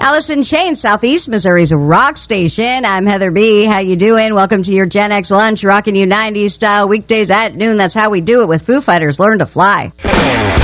Alice in Chains, Southeast Missouri's rock station. I'm Heather B. How you doing? Welcome to your Gen X lunch, rocking you 90s style weekdays at noon. That's how we do it with Foo Fighters. Learn to Fly.